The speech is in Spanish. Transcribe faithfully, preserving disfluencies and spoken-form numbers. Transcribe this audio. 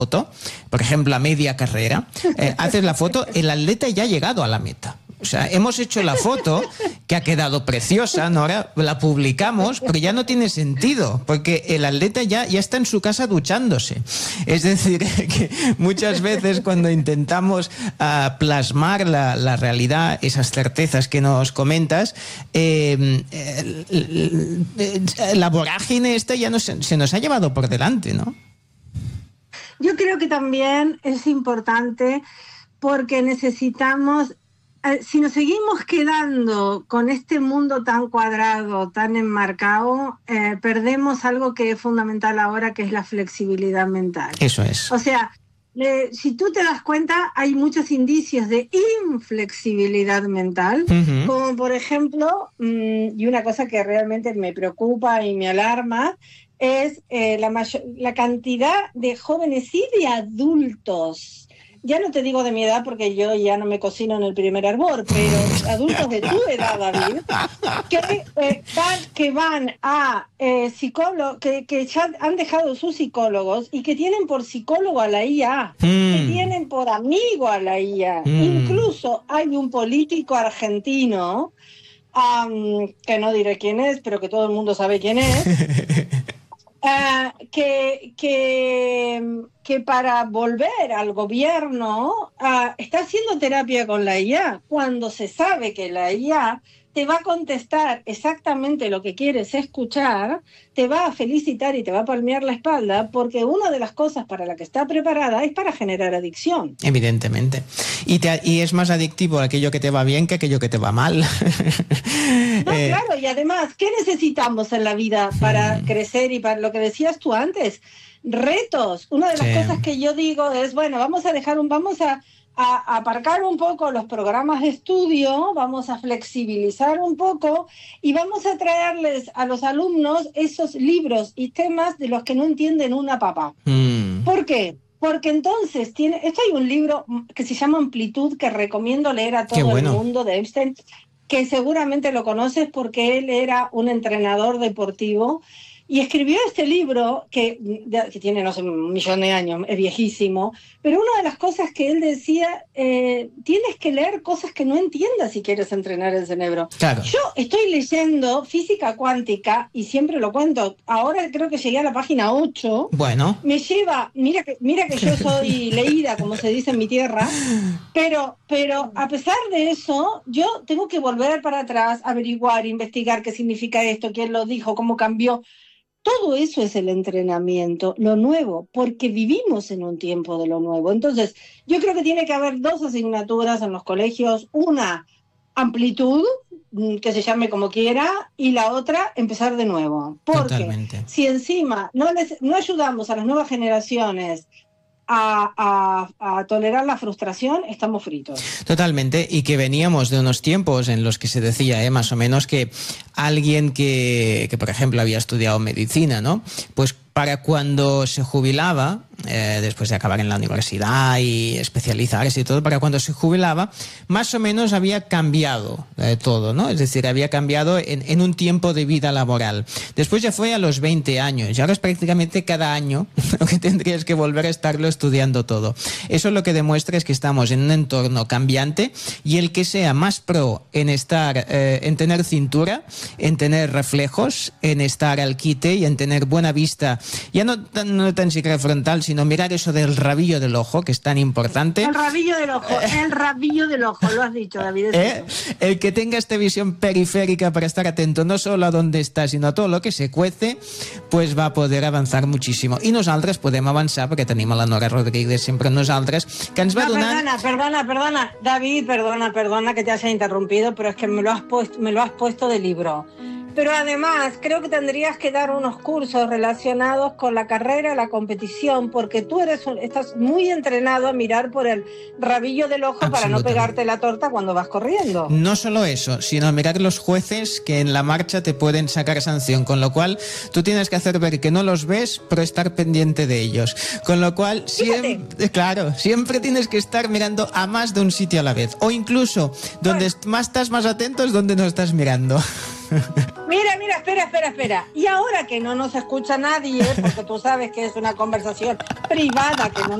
foto, por ejemplo, a media carrera, eh, haces la foto, el atleta ya ha llegado a la meta. O sea, hemos hecho la foto que ha quedado preciosa, Nora, la publicamos, pero ya no tiene sentido, porque el atleta ya, ya está en su casa duchándose. Es decir, que muchas veces cuando intentamos uh, plasmar la, la realidad, esas certezas que nos comentas, eh, eh, la vorágine esta ya nos, se nos ha llevado por delante, ¿no? Yo creo que también es importante porque necesitamos... Si nos seguimos quedando con este mundo tan cuadrado, tan enmarcado, eh, perdemos algo que es fundamental ahora, que es la flexibilidad mental. Eso es. O sea, eh, si tú te das cuenta, hay muchos indicios de inflexibilidad mental, uh-huh. como por ejemplo, mmm, y una cosa que realmente me preocupa y me alarma, es eh, la, mayor, la cantidad de jóvenes y de adultos. Ya no te digo de mi edad porque yo ya no me cocino en el primer hervor, pero adultos de tu edad, David, que, eh, van, que van a eh, psicólogos, que, que ya han dejado sus psicólogos y que tienen por psicólogo a la I A, mm. que tienen por amigo a la I A. Mm. Incluso hay un político argentino, um, que no diré quién es, pero que todo el mundo sabe quién es, Uh, que, que, que para volver al gobierno uh, está haciendo terapia con la I A, cuando se sabe que la I A te va a contestar exactamente lo que quieres escuchar, te va a felicitar y te va a palmear la espalda, porque una de las cosas para la que está preparada es para generar adicción. Evidentemente. Y, te, y es más adictivo aquello que te va bien que aquello que te va mal. No, eh... claro, y además, ¿qué necesitamos en la vida para hmm. crecer? Y para lo que decías tú antes, retos. Una de las sí. cosas que yo digo es, bueno, vamos a dejar un, vamos a a aparcar un poco los programas de estudio, vamos a flexibilizar un poco y vamos a traerles a los alumnos esos libros y temas de los que no entienden una papa. Mm. ¿Por qué? Porque entonces tiene, esto hay un libro que se llama Amplitud que recomiendo leer a todo bueno. el mundo de Epstein, que seguramente lo conoces porque él era un entrenador deportivo. Y escribió este libro, que, que tiene, no sé, un millón de años, es viejísimo, pero una de las cosas que él decía, eh, tienes que leer cosas que no entiendas si quieres entrenar el cerebro. Claro. Yo estoy leyendo física cuántica, y siempre lo cuento, ahora creo que llegué a la página ocho. Bueno. Me lleva, mira que, mira que yo soy leída, como se dice en mi tierra, pero, pero a pesar de eso, yo tengo que volver para atrás, averiguar, investigar qué significa esto, quién lo dijo, cómo cambió. Todo eso es el entrenamiento, lo nuevo, porque vivimos en un tiempo de lo nuevo. Entonces, yo creo que tiene que haber dos asignaturas en los colegios, una amplitud, que se llame como quiera, y la otra, empezar de nuevo. Porque Totalmente. Si encima no, les, no ayudamos a las nuevas generaciones A, a, a tolerar la frustración, estamos fritos. Totalmente, y que veníamos de unos tiempos en los que se decía, eh, más o menos, que alguien que, que, por ejemplo, había estudiado medicina, ¿no? Pues para cuando se jubilaba, eh, después de acabar en la universidad y especializarse y todo, para cuando se jubilaba, más o menos había cambiado eh, todo, ¿no? Es decir, había cambiado en, en un tiempo de vida laboral. Después ya fue a los veinte años, y ahora es prácticamente cada año lo que tendrías que volver a estarlo estudiando todo. Eso lo que demuestra es que estamos en un entorno cambiante, y el que sea más pro en estar, eh, en tener cintura, en tener reflejos, en estar al quite y en tener buena vista, ya no tan, no tan siquiera frontal, sino mirar eso del rabillo del ojo, que es tan importante. El rabillo del ojo, el rabillo del ojo, lo has dicho, David. ¿Eh? El que tenga esta visión periférica para estar atento no solo a dónde está, sino a todo lo que se cuece, pues va a poder avançar muchísimo. I nosaltres podem avançar perquè tenim a la Nora Rodríguez sempre amb nosaltres, que ens va no, donant... Perdona, perdona, perdona, David, perdona, perdona que te haya interrumpido, pero es que me lo has puesto, me lo has puesto de libro. Pero además creo que tendrías que dar unos cursos relacionados con la carrera, la competición, porque tú eres un, estás muy entrenado a mirar por el rabillo del ojo para no pegarte la torta cuando vas corriendo. No solo eso, sino mirar los jueces que en la marcha te pueden sacar sanción, con lo cual tú tienes que hacer ver que no los ves, pero estar pendiente de ellos. Con lo cual, siempre, claro, siempre tienes que estar mirando a más de un sitio a la vez, o incluso donde bueno. más estás más atento es donde no estás mirando. Mira, mira, espera, espera, espera. Y ahora que no nos escucha nadie, porque tú sabes que es una conversación privada, que no